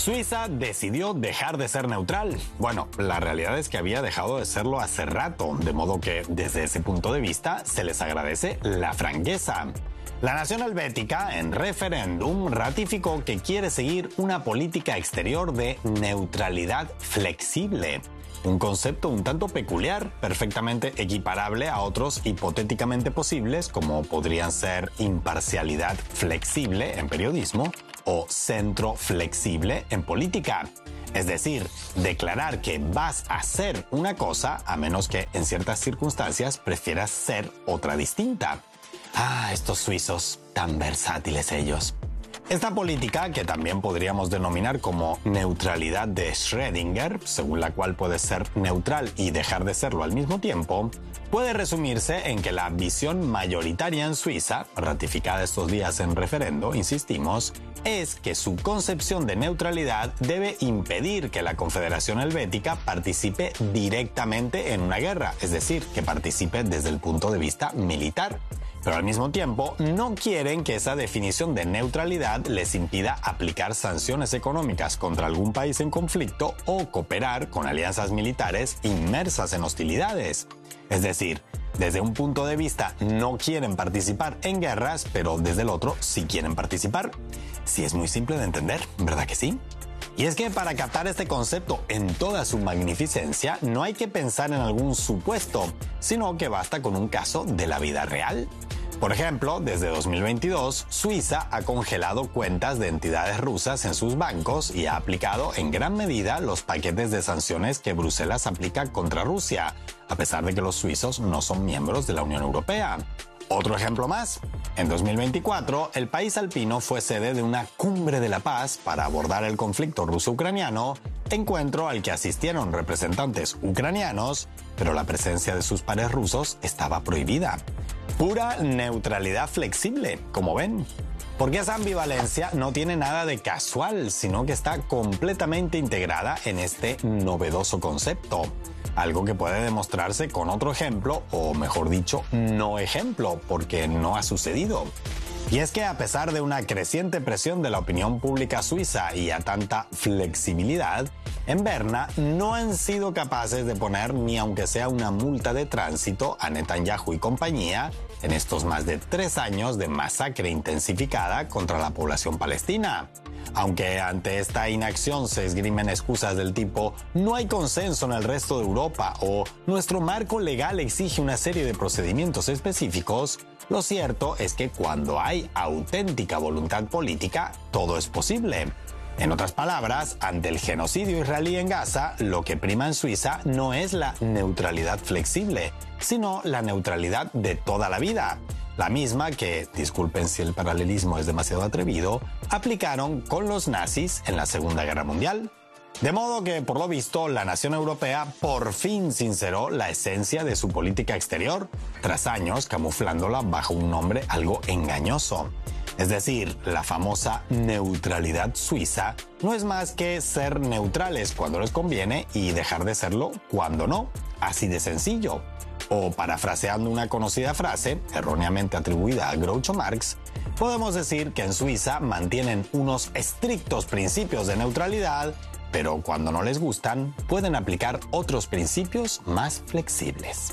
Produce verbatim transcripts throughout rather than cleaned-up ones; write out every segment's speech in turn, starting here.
Suiza decidió dejar de ser neutral. Bueno, la realidad es que había dejado de serlo hace rato, de modo que desde ese punto de vista se les agradece la franqueza. La nación helvética, en referéndum, ratificó que quiere seguir una política exterior de neutralidad flexible. Un concepto un tanto peculiar, perfectamente equiparable a otros hipotéticamente posibles, como podrían ser imparcialidad flexible en periodismo o centro flexible en política. Es decir, declarar que vas a hacer una cosa a menos que en ciertas circunstancias prefieras ser otra distinta. Ah, estos suizos, tan versátiles ellos. Esta política, que también podríamos denominar como neutralidad de Schrödinger, según la cual puedes ser neutral y dejar de serlo al mismo tiempo, puede resumirse en que la visión mayoritaria en Suiza, ratificada estos días en referendo, insistimos, es que su concepción de neutralidad debe impedir que la Confederación Helvética participe directamente en una guerra, es decir, que participe desde el punto de vista militar. Pero al mismo tiempo no quieren que esa definición de neutralidad les impida aplicar sanciones económicas contra algún país en conflicto o cooperar con alianzas militares inmersas en hostilidades. Es decir, desde un punto de vista no quieren participar en guerras, pero desde el otro sí quieren participar. Sí, es muy simple de entender, ¿verdad que sí? Y es que para captar este concepto en toda su magnificencia no hay que pensar en algún supuesto, sino que basta con un caso de la vida real. Por ejemplo, desde dos mil veintidós, Suiza ha congelado cuentas de entidades rusas en sus bancos y ha aplicado en gran medida los paquetes de sanciones que Bruselas aplica contra Rusia, a pesar de que los suizos no son miembros de la Unión Europea. Otro ejemplo más. En dos mil veinticuatro, el país alpino fue sede de una cumbre de la paz para abordar el conflicto ruso-ucraniano, encuentro al que asistieron representantes ucranianos, pero la presencia de sus pares rusos estaba prohibida. Pura neutralidad flexible, como ven. Porque esa ambivalencia no tiene nada de casual, sino que está completamente integrada en este novedoso concepto. Algo que puede demostrarse con otro ejemplo, o mejor dicho, no ejemplo, porque no ha sucedido. Y es que a pesar de una creciente presión de la opinión pública suiza y a tanta flexibilidad, en Berna no han sido capaces de poner ni aunque sea una multa de tránsito a Netanyahu y compañía en estos más de tres años de masacre intensificada contra la población palestina. Aunque ante esta inacción se esgrimen excusas del tipo no hay consenso en el resto de Europa o nuestro marco legal exige una serie de procedimientos específicos, lo cierto es que cuando hay auténtica voluntad política, todo es posible. En otras palabras, ante el genocidio israelí en Gaza, lo que prima en Suiza no es la neutralidad flexible, sino la neutralidad de toda la vida. La misma que, disculpen si el paralelismo es demasiado atrevido, aplicaron con los nazis en la Segunda Guerra Mundial. De modo que, por lo visto, la nación europea por fin sinceró la esencia de su política exterior, tras años camuflándola bajo un nombre algo engañoso. Es decir, la famosa neutralidad suiza no es más que ser neutrales cuando les conviene y dejar de serlo cuando no. Así de sencillo. O parafraseando una conocida frase, erróneamente atribuida a Groucho Marx, podemos decir que en Suiza mantienen unos estrictos principios de neutralidad, pero cuando no les gustan, pueden aplicar otros principios más flexibles.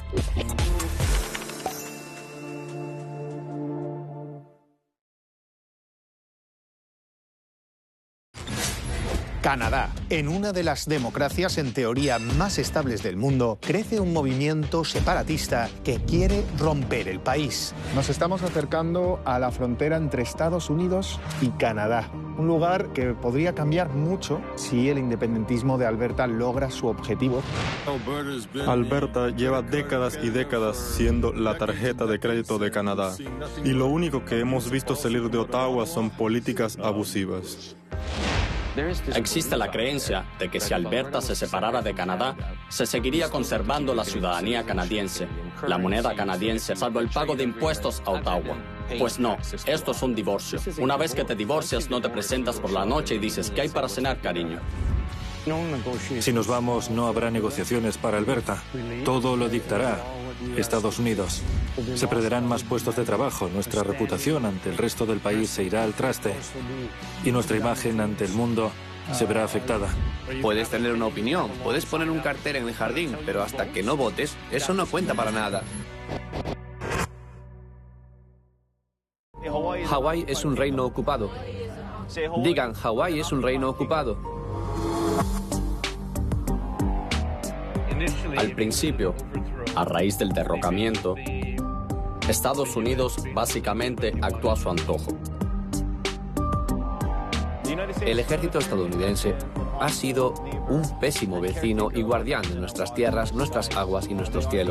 Canadá. En una de las democracias en teoría más estables del mundo, crece un movimiento separatista que quiere romper el país. Nos estamos acercando a la frontera entre Estados Unidos y Canadá. Un lugar que podría cambiar mucho si el independentismo de Alberta logra su objetivo. Alberta lleva décadas y décadas siendo la tarjeta de crédito de Canadá. Y lo único que hemos visto salir de Ottawa son políticas abusivas. Existe la creencia de que si Alberta se separara de Canadá, se seguiría conservando la ciudadanía canadiense, la moneda canadiense, salvo el pago de impuestos a Ottawa. Pues no, esto es un divorcio. Una vez que te divorcias, no te presentas por la noche y dices, ¿qué hay para cenar, cariño? Si nos vamos, no habrá negociaciones para Alberta. Todo lo dictará Estados Unidos. Se perderán más puestos de trabajo, nuestra reputación ante el resto del país se irá al traste y nuestra imagen ante el mundo se verá afectada. Puedes tener una opinión, puedes poner un cartel en el jardín, pero hasta que no votes, eso no cuenta para nada. Hawái es un reino ocupado. Digan, Hawái es un reino ocupado. Al principio, a raíz del derrocamiento, Estados Unidos básicamente actuó a su antojo. El ejército estadounidense ha sido un pésimo vecino y guardián de nuestras tierras, nuestras aguas y nuestros cielos.